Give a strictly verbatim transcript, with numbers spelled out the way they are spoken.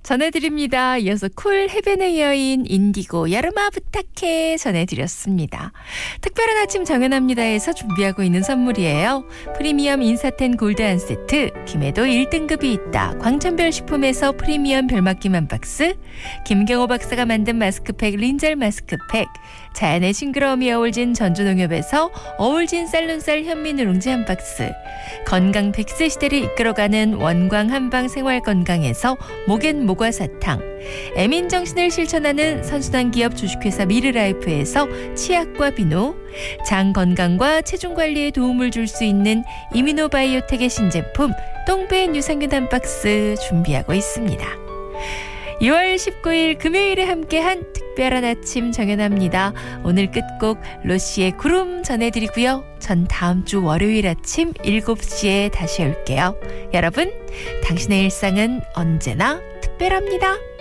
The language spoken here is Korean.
전해드립니다. 이어서 쿨 해변의 여인 인디고 여름아 부탁해 전해드렸습니다. 특별한 아침 정연합니다에서 준비하고 있는 선물이에요. 프리미엄 인사텐 골드 한 세트, 김해도 일 등급이 있다. 광천별 식품에서 프리미엄 별맛김 한 박스, 김경호 박사가 만든 마스크팩 린젤 마스크팩, 자연의 싱그러움이 어울진 전주농협에서 어울진 쌀눈쌀 현미누룽지 한 박스, 건강 백 세 시대를 이끌어가는 원광 한방 생활건강에서 목엔 모과사탕, 에민정신을 실천하는 선순환 기업 주식회사 미르라이프에서 치약과 비누, 장 건강과 체중 관리에 도움을 줄 수 있는 이미노바이오텍의 신제품 똥배엔 유산균 한 박스 준비하고 있습니다. 유월 십구일 금요일에 함께한 특별한 아침 정연합니다. 오늘 끝곡 로시의 구름 전해드리고요. 전 다음 주 월요일 아침 일곱 시에 다시 올게요. 여러분, 당신의 일상은 언제나 특별합니다.